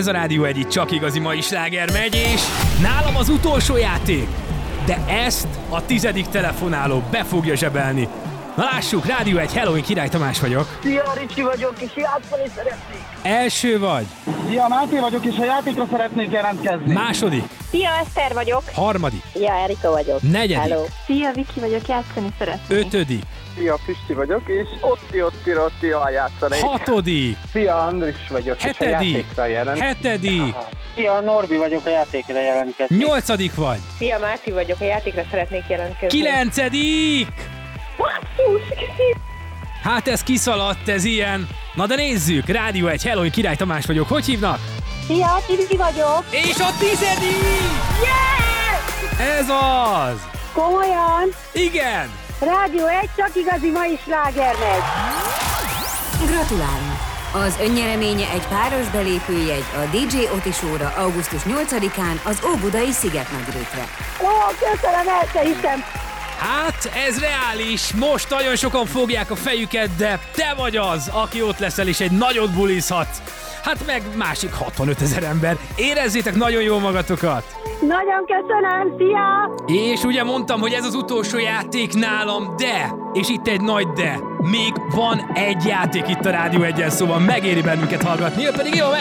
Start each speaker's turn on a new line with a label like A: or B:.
A: Ez a Rádió 1 itt csak igazi mai sláger megy, és nálam az utolsó játék. De ezt a 10. telefonáló be fogja zsebelni. Na lássuk, Rádió 1, hello, én Király Tamás vagyok.
B: Szia, Ricsi vagyok, és játszani szeretnék.
A: Első vagy.
B: Szia, Máté vagyok, és a játékra szeretnék jelentkezni.
A: Második.
C: Szia, Eszter vagyok.
A: Harmadik.
C: Szia, Erika vagyok.
A: Negyedik.
C: Hello.
D: Szia, Viki vagyok, játszani szeretnék.
A: Ötödik.
E: Szia, Pisti vagyok, és Otti játszani.
A: Hatodik.
E: Szia, Andris vagyok, és a
A: Hetedik.
E: játékra jelentkezni.
A: Hetedik.
E: Szia, Norbi vagyok, a játékra jelentkezni.
A: Nyolcadik vagy.
C: Szia, Márti vagyok, a játékra szeretnék jelentkezni.
A: Kilencedik.
C: Basszus!
A: Hát ez kiszaladt, ez ilyen. Na de nézzük, Rádió 1, hello, én Király Tamás vagyok. Hogy hívnak?
C: Szia, Tibi vagyok.
A: És a 10.
C: Yeah!
A: Ez az.
C: Komolyan?
A: Igen.
C: Rádió 1, csak igazi mai sláger megy.
F: Gratulálunk! Az önnyereménye egy páros belépőjegy a DJ Oti Show-ra augusztus 8-án az Óbudai Szigetnagyrőtre.
C: Ó, köszönöm, Isten!
A: Hát ez reális, most nagyon sokan fogják a fejüket, de te vagy az, aki ott leszel és egy nagyot bulizhatsz. Hát meg másik 65 000 ember. Érezzétek nagyon jól magatokat!
C: Nagyon köszönöm, szia!
A: És ugye mondtam, hogy ez az utolsó játék nálam, de, és itt egy nagy de, még van egy játék itt a Rádió 1-en, szóval megéri bennünket hallgatni, pedig jó,